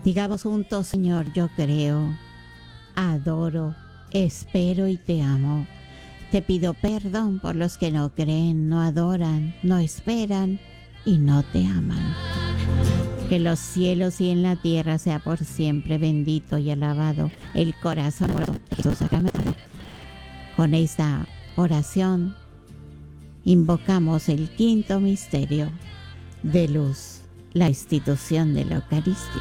Digamos juntos, Señor, yo creo, adoro, espero y te amo. Te pido perdón por los que no creen, no adoran, no esperan y no te aman. Que los cielos y en la tierra sea por siempre bendito y alabado el corazón de Jesús sacramentado. Con esta oración invocamos el quinto misterio de luz, la institución de la Eucaristía.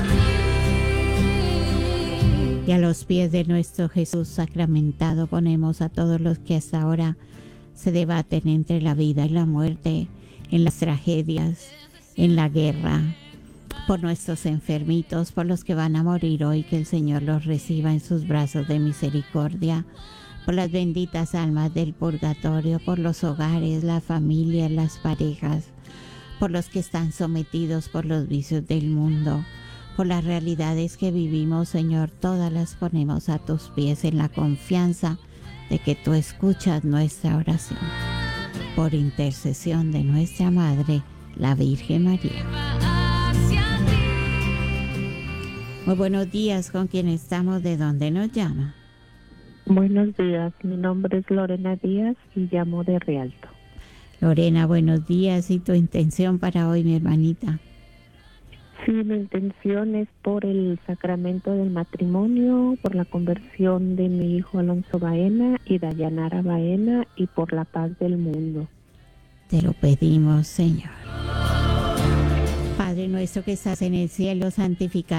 Y a los pies de nuestro Jesús sacramentado ponemos a todos los que hasta ahora se debaten entre la vida y la muerte, en las tragedias, en la guerra, por nuestros enfermitos, por los que van a morir hoy, que el Señor los reciba en sus brazos de misericordia, por las benditas almas del purgatorio, por los hogares, las familias, las parejas, por los que están sometidos por los vicios del mundo, por las realidades que vivimos, Señor, todas las ponemos a tus pies en la confianza de que tú escuchas nuestra oración. Por intercesión de nuestra Madre, la Virgen María. Muy buenos días, ¿con quién estamos? ¿De dónde nos llama? Buenos días, mi nombre es Lorena Díaz y llamo de Rialto. Lorena, buenos días. ¿Y tu intención para hoy, mi hermanita? Sí, mi intención es por el sacramento del matrimonio, por la conversión de mi hijo Alonso Baena y Dayanara Baena y por la paz del mundo. Te lo pedimos, Señor. Padre nuestro que estás en el cielo, santificado